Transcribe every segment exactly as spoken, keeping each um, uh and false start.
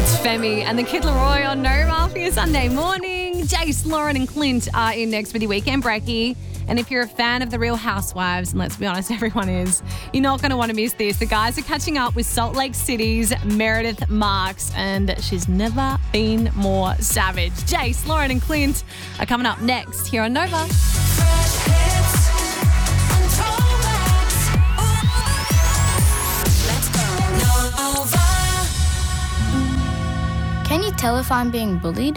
It's Femi and the Kid Laroi on Nova for your Sunday morning. Jace, Lauren and Clint are in next with your weekend brekkie. And if you're a fan of The Real Housewives, and let's be honest, everyone is, you're not going to want to miss this. The guys are catching up with Salt Lake City's Meredith Marks, and she's never been more savage. Jace, Lauren and Clint are coming up next here on Nova. Can you tell if I'm being bullied?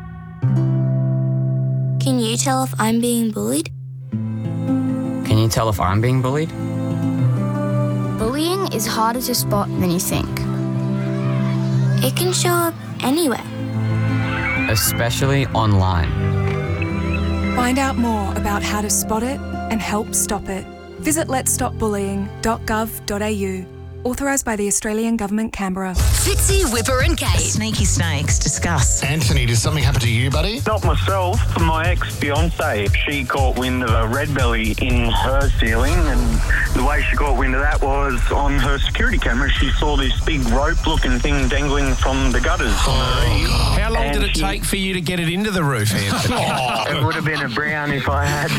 Can you tell if I'm being bullied? Can you tell if I'm being bullied? Bullying is harder to spot than you think. It can show up anywhere. Especially online. Find out more about how to spot it and help stop it. Visit lets stop bullying dot gov dot a u. Authorised by the Australian Government, Canberra. Fitzy, Whipper and Kate. Sneaky snakes, discuss. Anthony, did something happen to you, buddy? Not myself, my ex-fiancée. She caught wind of a red belly in her ceiling, and the way she caught wind of that was on her security camera. She saw this big rope-looking thing dangling from the gutters on her eave. How long And did it she- take for you to get it into the roof, Anthony? It would have been a brown if I had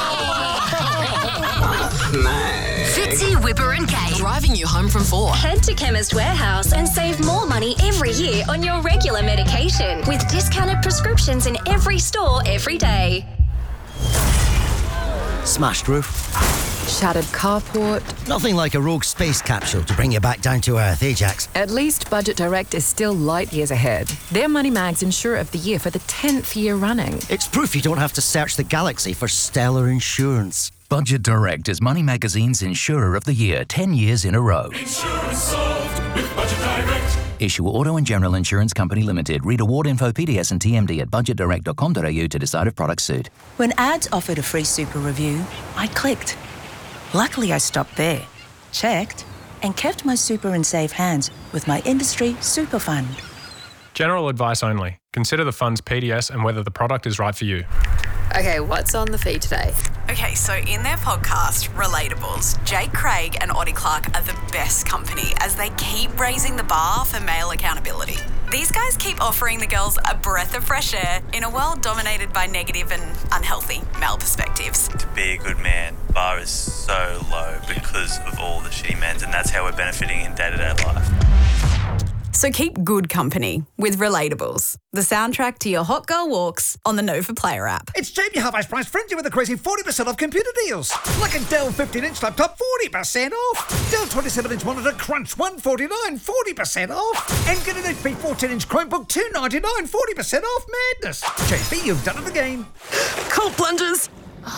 Fitzy, Whipper and Kate. Driving you home from four. Head to Chemist Warehouse and save more money every year on your regular medication with discounted prescriptions in every store every day. Smashed roof. Shattered carport. Nothing like a rogue space capsule to bring you back down to earth, eh, Jax? At least Budget Direct is still light years ahead. They're Money Mag's Insurer of the Year for the tenth year running. It's proof you don't have to search the galaxy for stellar insurance. Budget Direct is Money Magazine's Insurer of the Year, ten years in a row. Insurance solved with Budget Direct. Issue Auto and General Insurance Company Limited. Read award info, P D S and T M D at budget direct dot com dot a u to decide if products suit. When ads offered a free super review, I clicked. Luckily, I stopped there, checked, and kept my super in safe hands with my industry super fund. General advice only. Consider the fund's P D S and whether the product is right for you. Okay, what's on the feed today? Okay, so in their podcast, Relatables, Jake Craig and Oddie Clark are the best company as they keep raising the bar for male accountability. These guys keep offering the girls a breath of fresh air in a world dominated by negative and unhealthy male perspectives. To be a good man, bar is so low because of all the shitty men, and that's how we're benefiting in day-to-day life. So keep good company with Relatables, the soundtrack to your hot girl walks on the Nova Player app. It's Jamie Half-Ice Price Frenzy with a crazy forty percent off computer deals. Like a Dell fifteen inch laptop, forty percent off. Dell twenty-seven inch monitor, crunch, one forty-nine, forty percent off. And get an H P fourteen inch Chromebook, two ninety-nine, forty percent off. Madness. J B, you've done it again. Cold plunges.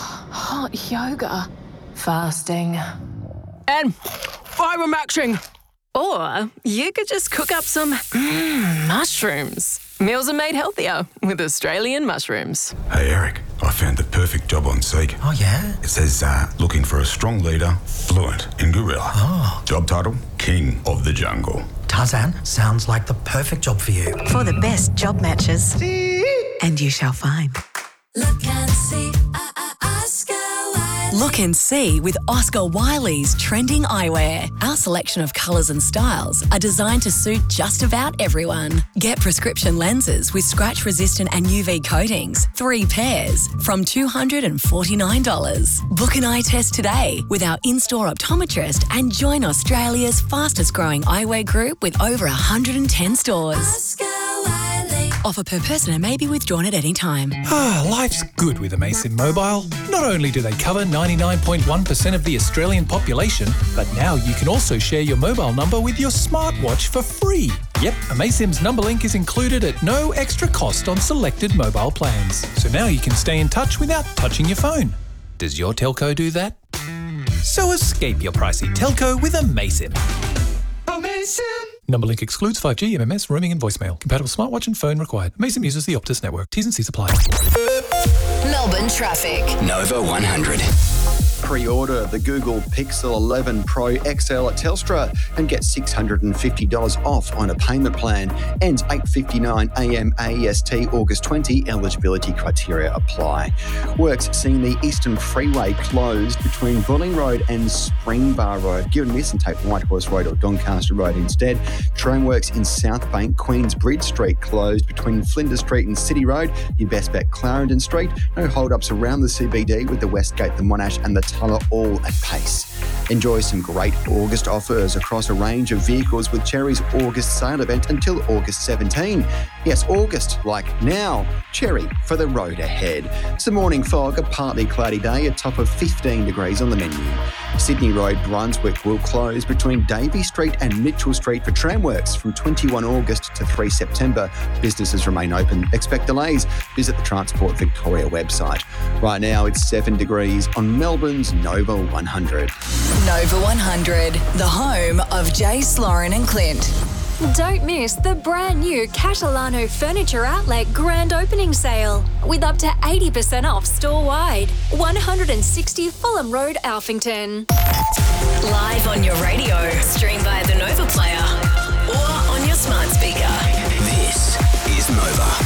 Hot yoga. Fasting. And fibre-maxing. Or you could just cook up some mm, mushrooms. Meals are made healthier with Australian mushrooms. Hey, Eric, I found the perfect job on Seek. Oh, yeah? It says, uh, looking for a strong leader, fluent in gorilla. Oh. Job title, King of the Jungle. Tarzan, sounds like the perfect job for you. For the best job matches. And you shall find. Look and see, uh, uh, Oscar Wiley. Look and see with Oscar Wiley's trending eyewear. Our selection of colours and styles are designed to suit just about everyone. Get prescription lenses with scratch-resistant and U V coatings, three pairs, from two hundred forty-nine dollars. Book an eye test today with our in-store optometrist and join Australia's fastest-growing eyewear group with over one hundred ten stores. Oscar Wiley. Offer per person and may be withdrawn at any time. Ah, life's good with Amasim Mobile. Not only do they cover ninety-nine point one percent of the Australian population, but now you can also share your mobile number with your smartwatch for free. Yep, Amasim's number link is included at no extra cost on selected mobile plans. So now you can stay in touch without touching your phone. Does your telco do that? So escape your pricey telco with Amasim. Amasim. Number link excludes five G, M M S, roaming and voicemail. Compatible smartwatch and phone required. Amasim uses the Optus network. T's and C's apply. Melbourne traffic. Nova one hundred. Pre-order the Google Pixel eleven Pro X L at Telstra and get six hundred fifty dollars off on a payment plan. Ends eight fifty-nine a m A E S T August twentieth. Eligibility criteria apply. Works seeing the Eastern Freeway closed between Bulling Road and Springbar Road. Given this and take Whitehorse Road or Doncaster Road instead. Train works in South Bank, Queens Bridge Street closed between Flinders Street and City Road. Your best bet Clarendon Street. No hold-ups around the C B D with the Westgate, the Monash and the Tulla all at pace. Enjoy some great August offers across a range of vehicles with Cherry's August sale event until August seventeenth. Yes, August, like now. Cherry for the road ahead. Some morning fog, a partly cloudy day, a top of fifteen degrees on the menu. Sydney Road, Brunswick will close between Davey Street and Mitchell Street for tramworks from twenty-first August to third September. Businesses remain open. Expect delays. Visit the Transport Victoria website. Right now it's seven degrees on Melbourne's Nova one hundred. Nova one hundred, the home of Jace, Lauren and Clint. Don't miss the brand new Catalano Furniture Outlet grand opening sale with up to eighty percent off store-wide. one sixty Fulham Road, Alphington. Live on your radio, stream via the Nova Player or on your smart speaker. This is Nova.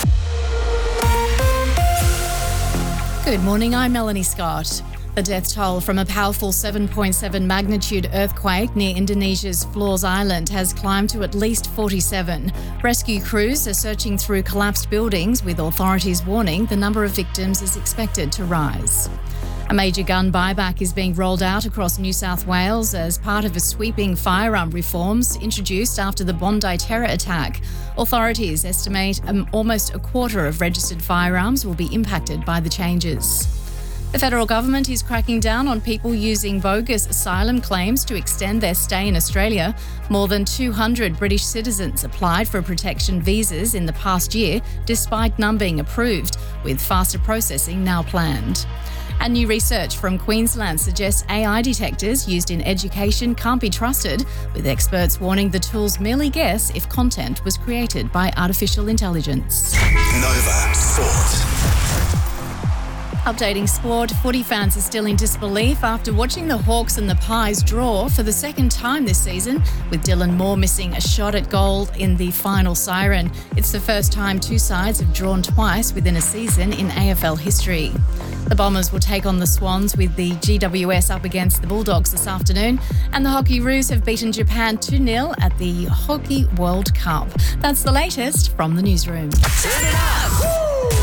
Good morning, I'm Melanie Scott. The death toll from a powerful seven point seven magnitude earthquake near Indonesia's Flores Island has climbed to at least forty-seven. Rescue crews are searching through collapsed buildings, with authorities warning the number of victims is expected to rise. A major gun buyback is being rolled out across New South Wales as part of a sweeping firearm reforms introduced after the Bondi terror attack. Authorities estimate um, almost a quarter of registered firearms will be impacted by the changes. The federal government is cracking down on people using bogus asylum claims to extend their stay in Australia. More than two hundred British citizens applied for protection visas in the past year, despite none being approved, with faster processing now planned. And new research from Queensland suggests A I detectors used in education can't be trusted, with experts warning the tools merely guess if content was created by artificial intelligence. Nova Sport. Updating sport, footy fans are still in disbelief after watching the Hawks and the Pies draw for the second time this season, with Dylan Moore missing a shot at goal in the final siren. It's the first time two sides have drawn twice within a season in A F L history. The Bombers will take on the Swans with the G W S up against the Bulldogs this afternoon, and the Hockey Roos have beaten Japan two nil at the Hockey World Cup. That's the latest from the newsroom. Turn it up!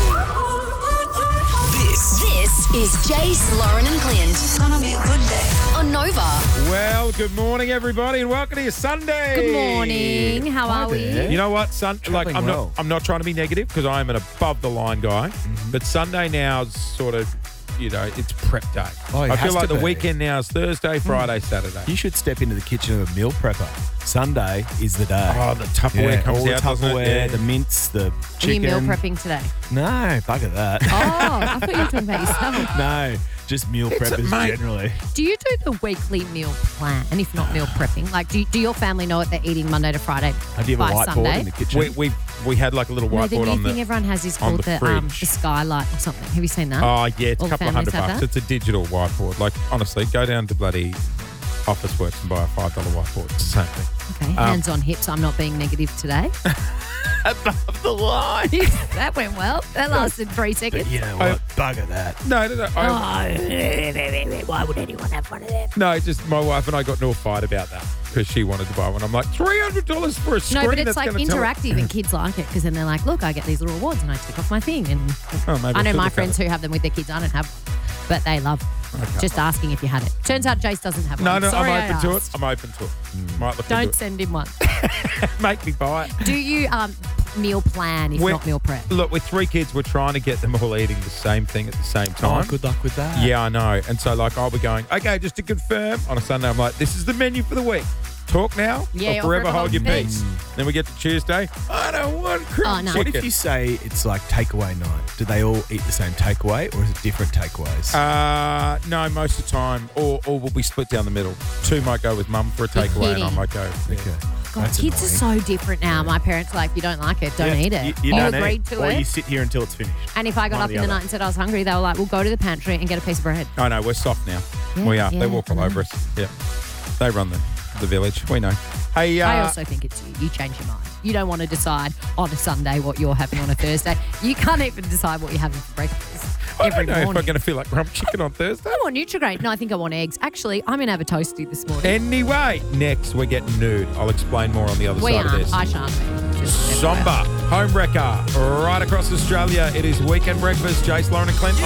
This, this is Jace, Lauren and Clint. It's gonna be a good day on Nova. Well, good morning, everybody, and welcome to your Sunday. Good morning. How are we? You know what, Sun? Like, I'm well. not. I'm not trying to be negative because I am an above the line guy. Mm-hmm. But Sunday now is sort of, you know, it's prep day. Oh, it I has feel like to the be. weekend now is Thursday, Friday, Saturday. You should step into the kitchen of a meal prepper. Sunday is the day. Oh, the Tupperware yeah, comes all out, the doesn't it? Tupperware, Yeah. the mince, the Are you chicken. meal prepping today? No, bugger that. Oh, I thought you were talking about yourself. No, just meal It's a- preppers mate. generally. Do you do the weekly meal plan, and if not meal prepping? Like, do, do your family know what they're eating Monday to Friday I do have by a whiteboard Sunday? in the kitchen. We, we we had like a little No, the whiteboard new on thing the. everyone has is on called the the, um, fridge. the skylight or something. Have you seen that? Oh yeah, it's All a the couple of families hundred have bucks. that? It's a digital whiteboard. Like honestly, go down to bloody Office Works and buy a five dollar whiteboard. It's the same thing. Okay, Um, hands on hips. I'm not being negative today. Above the line. That went well. That lasted three seconds. But you know what? Bugger that. No, no, no. Oh, I, why would anyone have one of them? no, just my wife and I got into a fight about that because she wanted to buy one. I'm like, three hundred dollars for a screen. No, but it's that's like gonna tell- interactive and kids like it because then they're like, look, I get these little awards and I tick off my thing. And Oh, maybe I know should my look at friends it. who have them with their kids. I don't have, but they love. Okay. Just asking if you had it. Turns out Jace doesn't have No, one. no, Sorry I'm open I to it. asked. I'm open to it. Might look Don't into send him one. it. Make me buy it. Do you um meal plan if We're- not meal prep? Look, with three kids, we're trying to get them all eating the same thing at the same time. Oh, good luck with that. Yeah, I know. And so, like, I'll be going, okay, just to confirm, on a Sunday, I'm like, this is the menu for the week. Talk now Yeah, or forever hold your peace. Then we get to Tuesday. I don't want cream Oh, no. What chicken. if you say it's like takeaway night? Do they all eat the same takeaway or is it different takeaways? Uh, no, most of the time, or, or we'll be split down the middle. Two might go with mum for a takeaway, and I kidding. might go. Yeah. okay. God, That's kids annoying. are so different now. My parents are like, you don't like it, don't Yeah, eat it. You, you don't agreed eat, to or it. you sit here until it's finished. And if I got One or up the in the other. night and said I was hungry, they were like, we'll go to the pantry and get a piece of bread. I know, we're soft now. Yeah, we are. yeah, they walk all I know. over us. Yeah. They run the, the village. We know. Hey, uh, I also think it's you. You change your mind. You don't want to decide on a Sunday what you're having on a Thursday. You can't even decide what you're having for breakfast I every don't know if morning. I'm going to feel like rump chicken on Thursday. I want Nutri-Grain. No, I think I want eggs. Actually, I'm going to have a toasty this morning. Anyway, next we're getting nude. I'll explain more on the other we side aren't. of this. I shan't be. Just Somber, Homewrecker, right across Australia. It is Weekend Breakfast. Jace, Lauren and Clint.